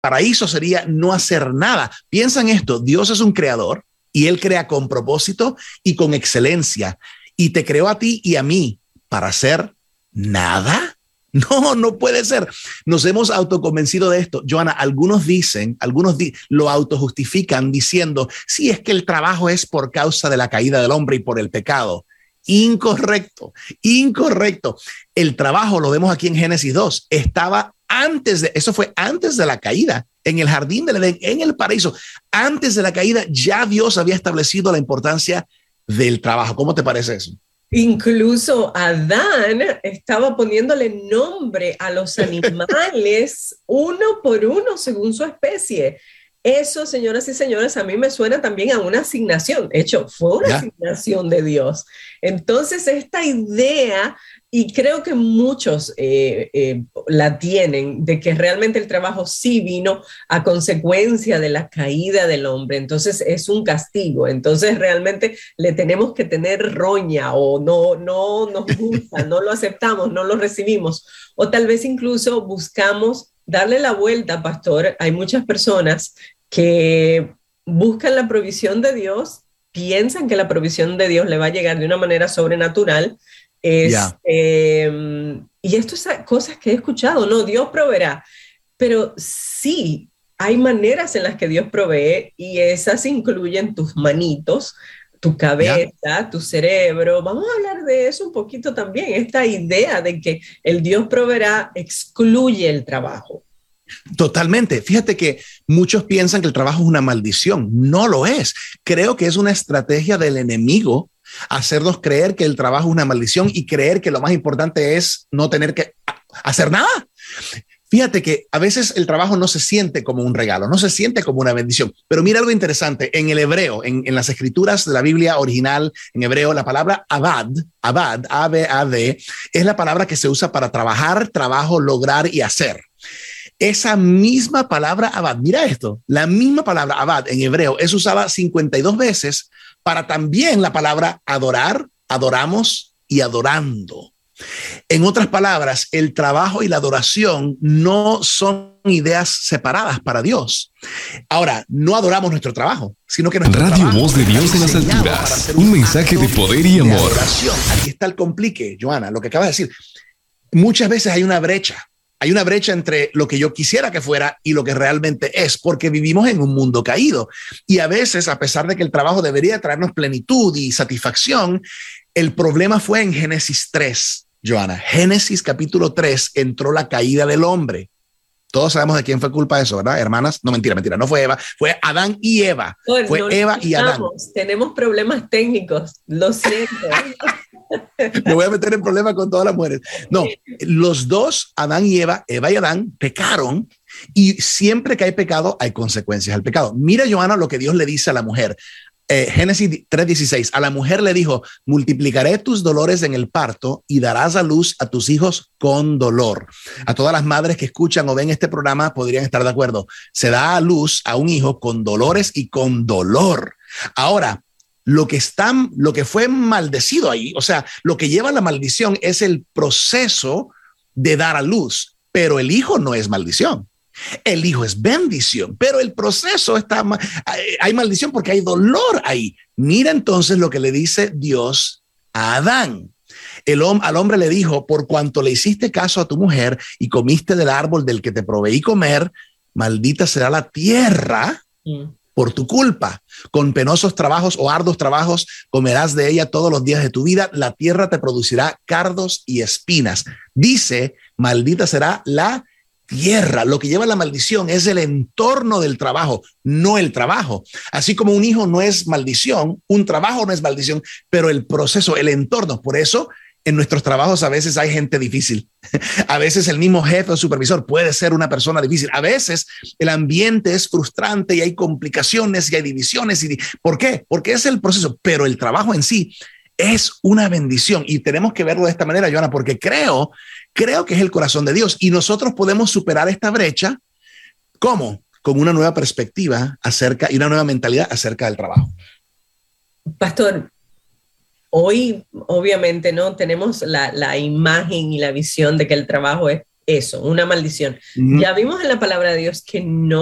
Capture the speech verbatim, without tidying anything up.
paraíso sería no hacer nada. Piensa en esto, Dios es un creador y Él crea con propósito y con excelencia. Y te creó a ti y a mí para hacer nada. No, no puede ser. Nos hemos autoconvencido de esto. Johanna, algunos dicen, algunos di- lo autojustifican diciendo, sí, es que el trabajo es por causa de la caída del hombre y por el pecado. Incorrecto, incorrecto. El trabajo, lo vemos aquí en Génesis dos, estaba antes de, eso fue antes de la caída, en el jardín del Edén, en el paraíso. Antes de la caída ya Dios había establecido la importancia del trabajo. ¿Cómo te parece eso? Incluso Adán estaba poniéndole nombre a los animales uno por uno según su especie. Eso, señoras y señores, a mí me suena también a una asignación. De hecho, fue una ¿Ya? asignación de Dios. Entonces, esta idea, y creo que muchos eh, eh, la tienen, de que realmente el trabajo sí vino a consecuencia de la caída del hombre. Entonces, es un castigo. Entonces, realmente le tenemos que tener roña o no, no nos gusta, no lo aceptamos, no lo recibimos. O tal vez incluso buscamos darle la vuelta, pastor. Hay muchas personas que buscan la provisión de Dios, piensan que la provisión de Dios le va a llegar de una manera sobrenatural. Ya. Este, y esto es cosas que he escuchado, no, Dios proveerá, pero sí, hay maneras en las que Dios provee y esas incluyen tus manitos, tu Ya. cabeza, tu cerebro. Vamos a hablar de eso un poquito también. Esta idea de que el Dios proveerá excluye el trabajo. Totalmente. Fíjate que muchos piensan que el trabajo es una maldición. No lo es. Creo que es una estrategia del enemigo hacernos creer que el trabajo es una maldición y creer que lo más importante es no tener que hacer nada. Fíjate que a veces el trabajo no se siente como un regalo, no se siente como una bendición. Pero mira algo interesante. En el hebreo, en, en las escrituras de la Biblia original, en hebreo, la palabra abad, abad, A B A D, es la palabra que se usa para trabajar, trabajo, lograr y hacer. Esa misma palabra abad, mira esto, la misma palabra abad en hebreo es usada cincuenta y dos veces para también la palabra adorar, adoramos y adorando. En otras palabras, el trabajo y la adoración no son ideas separadas para Dios. Ahora, no adoramos nuestro trabajo, sino que nuestro Radio trabajo Voz de Dios en las alturas. Un mensaje de poder y amor. Aquí está el complique, Johanna, lo que acabas de decir. Muchas veces hay una brecha. Hay una brecha entre lo que yo quisiera que fuera y lo que realmente es, porque vivimos en un mundo caído. Y a veces, a pesar de que el trabajo debería traernos plenitud y satisfacción, el problema fue en Génesis tres, Johanna. Génesis capítulo tres entró la caída del hombre. Todos sabemos de quién fue culpa de eso, ¿verdad, hermanas? No, mentira, mentira, no fue Eva, fue Adán y Eva. Bueno, fue no Eva y Adán. Tenemos problemas técnicos, lo siento. Me voy a meter en problemas con todas las mujeres. No, los dos, Adán y Eva, Eva y Adán, pecaron y siempre que hay pecado hay consecuencias al pecado. Mira, Johanna, lo que Dios le dice a la mujer. Eh, Génesis tres dieciséis, a la mujer le dijo, multiplicaré tus dolores en el parto y darás a luz a tus hijos con dolor. A todas las madres que escuchan o ven este programa podrían estar de acuerdo. Se da a luz a un hijo con dolores y con dolor. Ahora, lo que está, lo que fue maldecido ahí, o sea, lo que lleva a la maldición es el proceso de dar a luz, pero el hijo no es maldición. El hijo es bendición, pero el proceso está, hay maldición porque hay dolor ahí. Mira entonces lo que le dice Dios a Adán. El, al hombre le dijo, por cuanto le hiciste caso a tu mujer y comiste del árbol del que te proveí comer, maldita será la tierra mm. por tu culpa. Con penosos trabajos o arduos trabajos comerás de ella todos los días de tu vida. La tierra te producirá cardos y espinas. Dice, maldita será la tierra. Lo que lleva a la maldición es el entorno del trabajo, no el trabajo. Así como un hijo no es maldición, un trabajo no es maldición, pero el proceso, el entorno. Por eso en nuestros trabajos a veces hay gente difícil. A veces el mismo jefe o supervisor puede ser una persona difícil. A veces el ambiente es frustrante y hay complicaciones y hay divisiones. Y, ¿por qué? Porque es el proceso, pero el trabajo en sí es una bendición y tenemos que verlo de esta manera, Johanna, porque creo, creo que es el corazón de Dios y nosotros podemos superar esta brecha. ¿Cómo? Con una nueva perspectiva acerca y una nueva mentalidad acerca del trabajo. Pastor, hoy obviamente no tenemos la, la imagen y la visión de que el trabajo es eso, una maldición. Ujú. Ya vimos en la palabra de Dios que no